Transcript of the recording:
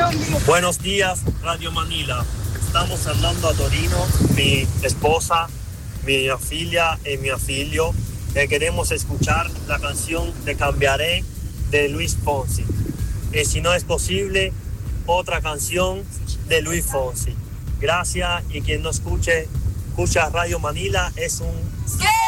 Buenos días, Radio Manila. Estamos andando a Torino, mi esposa, mi filia y mi figlio, y queremos escuchar la canción Te Cambiaré de Luis Fonsi. Y si no es posible, otra canción de Luis Fonsi. Gracias, y quien no escucha Radio Manila es un...